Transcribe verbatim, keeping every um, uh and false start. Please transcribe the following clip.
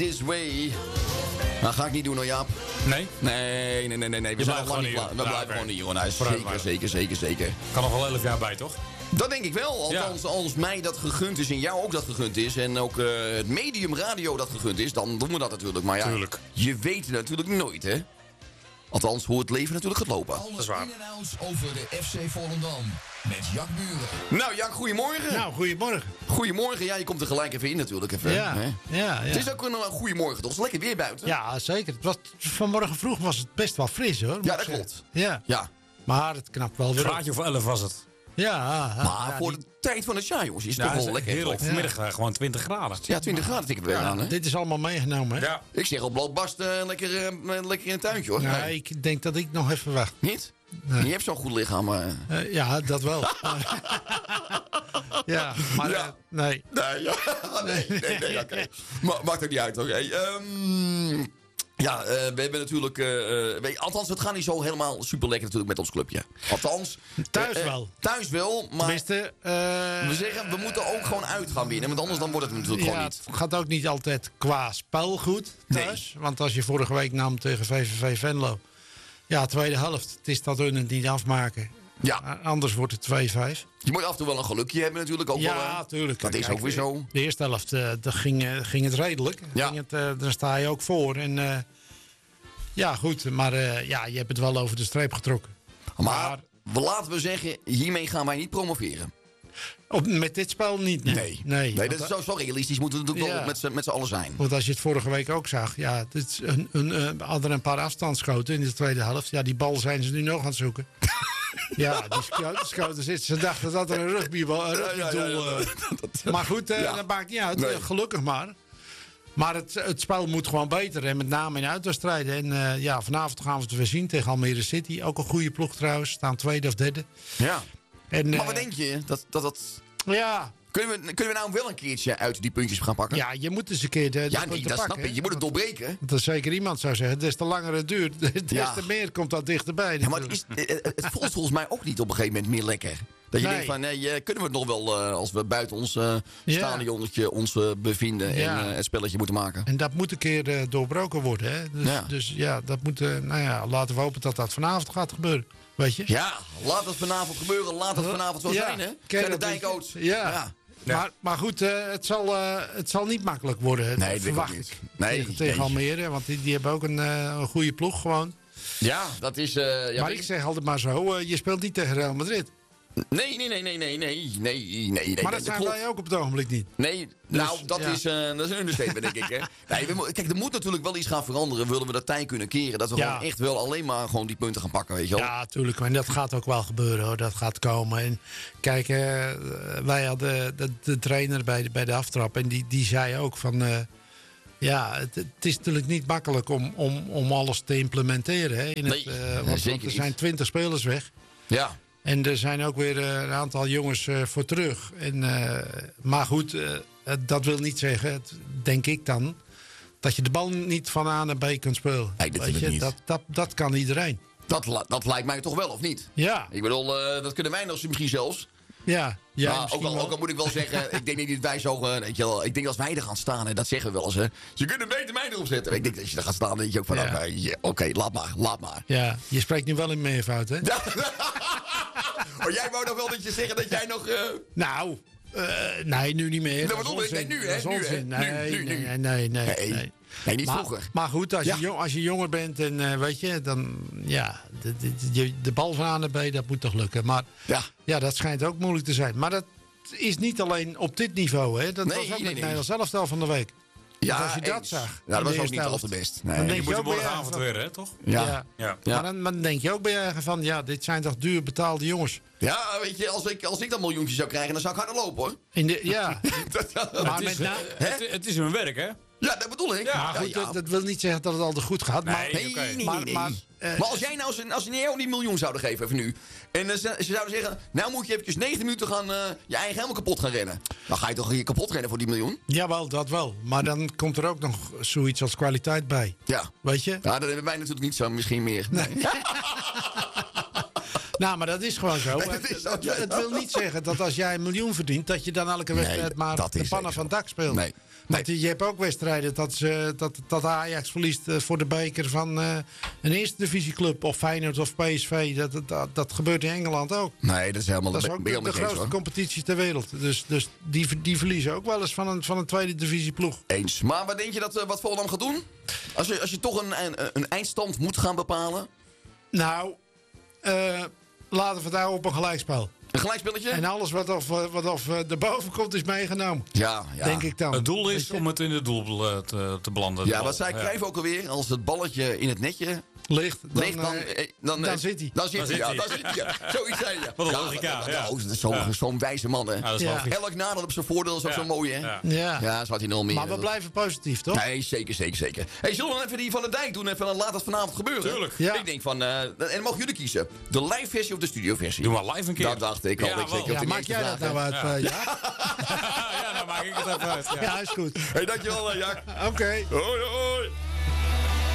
This Way. Nou, ga ik niet doen hoor, Jaap. Nee? Nee, nee, nee, nee. nee. We, zijn nog lang niet klaar. We blijven okay. gewoon hier, hoor. Nou, zeker, zeker, zeker, zeker. Kan nog wel elf jaar bij, toch? Dat denk ik wel. Althans, ja. als mij dat gegund is en jou ook dat gegund is... en ook uh, het medium radio dat gegund is, dan doen we dat natuurlijk. Maar ja, Tuurlijk. je weet het natuurlijk nooit, hè? Althans, hoe het leven natuurlijk gaat lopen. Alles in en outs over de F C Volendam. Met Jack Buren. Nou, Jack, goedemorgen. Nou, goedemorgen. Goedemorgen. Ja, je komt er gelijk even in natuurlijk. Even, ja, hè? ja, ja. Het is ook een uh, goedemorgen, toch? Het is lekker weer buiten. Ja, zeker. Het was, vanmorgen vroeg was het best wel fris, hoor. Ja, dat klopt. Ja. ja. Maar het knapt wel weer op. Graadje of elf was het. Ja. Maar ja, voor die... de tijd van het jaar, jongens, is het ja, toch wel lekker. Heerlijk. Ja. Vanmiddag uh, gewoon twintig graden. Ja, twintig graden vind ik het weer ja, aan, hè? Dit is allemaal meegenomen, hè? Ja. Ik zeg op blootbarst uh, lekker, uh, lekker in het tuintje, hoor. Nee, nee. ik denk dat ik nog even wacht. Niet? Nee. Je hebt zo'n goed lichaam, maar... Uh, ja, dat wel. ja, maar ja. Uh, nee. Nee, ja. nee, nee, nee, oké. Okay. Ma maakt ook niet uit, oké. Okay. Um, ja, uh, we hebben natuurlijk... Uh, we, althans, het gaat niet zo helemaal super lekker natuurlijk met ons clubje. Althans... Thuis uh, wel. Uh, thuis wel, maar... Tenminste, uh, we zeggen, we moeten ook gewoon uit gaan winnen. Want anders dan wordt het natuurlijk ja, gewoon niet. Het gaat ook niet altijd qua spel goed thuis. Nee. Want als je vorige week nam tegen V V V Venlo... Ja, tweede helft. Het is dat hun het niet afmaken. Ja. Anders wordt het twee vijf. Je moet af en toe wel een gelukje hebben natuurlijk. Ook ja, wel, uh, natuurlijk. Dat is ook weer zo. De eerste helft uh, ging, uh, ging het redelijk. Ja. Ging het, uh, daar sta je ook voor. En, uh, ja, goed. Maar uh, ja, je hebt het wel over de streep getrokken. Maar, maar laten we zeggen, hiermee gaan wij niet promoveren. Op, met dit spel niet, nee. Nee, nee, nee dat is zo, zo realistisch moeten we natuurlijk ja. wel met z'n allen zijn. Want als je het vorige week ook zag, ja, het is een, een, een, hadden een paar afstandsschoten in de tweede helft. Ja, die bal zijn ze nu nog aan het zoeken. ja, die schoten zitten. Ze dachten dat er een rugbybal, een rugbydoel... Ja, ja, ja, ja. Maar goed, uh, ja. dat maakt niet uit. Nee. Gelukkig maar. Maar het, het spel moet gewoon beter. En met name in uitwedstrijden. En uh, ja, vanavond gaan we het weer zien tegen Almere City. Ook een goede ploeg trouwens. Staan tweede of derde. Ja. En, maar uh, wat denk je? Dat, dat, dat... Ja. Kunnen we, kunnen we nou wel een keertje uit die puntjes gaan pakken? Ja, je moet eens een keer de, de ja, nee, punten dat pakken. snap je. Je moet het doorbreken. Dat is zeker iemand zou zeggen. Des te langer het duurt, des ja. te meer komt dat dichterbij. Ja, maar het, is, het voelt volgens mij ook niet op een gegeven moment meer lekker. Dat je nee. denkt van, nee, kunnen we het nog wel uh, als we buiten ons uh, ja. stadionnetje ons uh, bevinden ja. en uh, het spelletje moeten maken. En dat moet een keer uh, doorbroken worden. Hè? Dus, ja. dus ja, dat moet, uh, nou ja, laten we hopen dat dat vanavond gaat gebeuren. Weet je? Ja, laat het vanavond gebeuren. Laat het vanavond zo ja. zijn, hè? Zijn de dijkoots. Ja. ja. Ja. Maar, maar goed, uh, het, zal, uh, het zal niet makkelijk worden. Nee, dat verwacht ik. Nee, tegen, tegen nee. Almere. Want die, die hebben ook een, uh, een goede ploeg gewoon. Ja, dat is... Uh, ja, maar ik, ik zeg altijd maar zo, uh, je speelt niet tegen Real Madrid. Nee, nee, nee, nee, nee, nee, nee, nee. Maar dat zijn wij ook op het ogenblik niet. Nee, dus, nou, dat, ja. is, uh, dat is een understatement, denk ik. Hè. Nee, we, kijk, er moet natuurlijk wel iets gaan veranderen. Willen we dat tij kunnen keren. Dat we ja. gewoon echt wel alleen maar gewoon die punten gaan pakken, weet je wel. Ja, tuurlijk. En dat gaat ook wel gebeuren, hoor. Dat gaat komen. En kijk, uh, wij hadden de, de trainer bij de, bij de aftrap. En die, die zei ook van... Uh, ja, het, het is natuurlijk niet makkelijk om, om, om alles te implementeren. Hè, in nee, het, uh, want, want er zijn twintig spelers weg. Ja. En er zijn ook weer uh, een aantal jongens uh, voor terug. En, uh, maar goed, uh, dat wil niet zeggen, denk ik dan... dat je de bal niet van A naar B kunt spelen. Nee, dat, Weet je? niet. Dat, dat, dat kan iedereen. Dat, dat lijkt mij toch wel, of niet? Ja. Ik bedoel, uh, dat kunnen wij nog misschien zelfs. Ja, ja nou, ook, al, ook al moet ik wel zeggen, ik denk niet dat wij zo... Uh, weet je wel, ik denk als wij er gaan staan, en dat zeggen we wel eens... Hè, ze kunnen beter mij erop zetten. Ik denk dat je er gaat staan, denk je ook van... Ja. Oké, ja, okay, laat maar, laat maar. Ja, je spreekt nu wel in meervoud, hè? Maar jij wou nog wel dat je zeggen dat jij nog... Uh... Nou, uh, nee, nu niet meer. Dat bedoel ik, nee, nu hè? Nu, hè? Nee, nu, nu, nee, nee, nee, nee, nee. nee. Nee, niet maar, vroeger. Maar goed, als, ja. je, jong, als je jonger bent en uh, weet je, dan ja, de, de, de, de bal van A naar B, dat moet toch lukken. Maar ja. ja, dat schijnt ook moeilijk te zijn. Maar dat is niet alleen op dit niveau, hè. Dat nee, was ook nee, met nee. Nederlands elftal van de week. Ja, dus als je dat eens. zag. Ja, dat was ook niet al te best. Nee. Dan je moet je morgenavond weer, hè, toch? Ja. ja. ja. ja. Maar, dan, maar dan denk je ook bij je eigen van, ja, dit zijn toch duur betaalde jongens. Ja, weet je, als ik, als ik dat miljoentje zou krijgen, dan zou ik harder lopen, hoor. In de, ja. maar het, is, met na, het, het is hun werk, hè? Ja, dat bedoel ik. Ja, maar goed, ja, ja. Dat, dat wil niet zeggen dat het altijd goed gaat. Nee, maar, nee, okay. nee, maar, nee, nee. Maar, uh, maar als jij nou als, als jou die miljoen zouden geven, even nu. En uh, ze, ze zouden zeggen, nou moet je eventjes negen minuten gaan uh, je eigen helemaal kapot gaan rennen. Dan ga je toch hier kapot rennen voor die miljoen? Jawel, dat wel. Maar dan komt er ook nog zoiets als kwaliteit bij. Ja. Weet je? Ja, dat hebben wij natuurlijk niet zo, misschien meer. Nee. Nou, maar dat is gewoon zo. Nee, dat is zo, het, ja. het wil niet zeggen dat als jij een miljoen verdient, dat je dan elke wedstrijd Nee, maar dat de is pannen zeker van het dak speelt. Nee. Want je hebt ook wedstrijden dat, ze, dat, dat Ajax verliest eh, voor de beker van uh, een eerste divisieclub. Of Feyenoord of P S V. Dat, dat, dat gebeurt in Engeland ook. Nee, dat is helemaal Dat is ben ook ik de, helemaal de mee eens, grootste hoor. competitie ter wereld. Dus, dus die, die verliezen ook wel eens van een, van een tweede divisieploeg. Eens. Maar wat denk je dat uh, wat Volendam gaat doen? Als je, als je toch een, een, een eindstand moet gaan bepalen. Nou, uh, laten we het houden op een gelijkspel. Een gelijkspelletje? En alles wat of, wat of uh, erboven komt is meegenomen. Ja, ja. Denk ik dan. Het doel is Weet je? om het in het doel uh, te, te belanden. Ja, wat zei Cruijff ook alweer? Als het balletje in het netje Ligt, dan, ligt, dan, eh, eh, dan, dan eh, zit hij. Dan zit Dan hij, ja. zit Dan zit hij, ja. Zoiets zei je. Wat een Ja, logica, dat- ja. oh, dat is Zo'n Ja. zo'n wijze man, hè. Ja, dat is Ja. logisch. Elk nadeel op zijn voordeel is ook Ja. zo mooi, hè. Ja. Ja. Ja, zo had hij nog meer. Maar we blijven positief, toch? Nee, zeker, zeker, zeker. Hey, zullen we dan even die Van der Dijk doen? Even, laat het vanavond gebeuren. Tuurlijk. Ja. Ik denk van, uh, en dan mogen jullie kiezen. De live versie of de studio versie? Doe maar live een keer. Dat dacht ik al. Ja, ik wel. zeker op Ja, de maak eerste jij dat vraag, nou hè. uit, uh, ja? ja, dan maak ik het even uit. Ja. Ja, is goed. Hey, dankjewel, uh, Jaak. Oké. Hoi, hoi.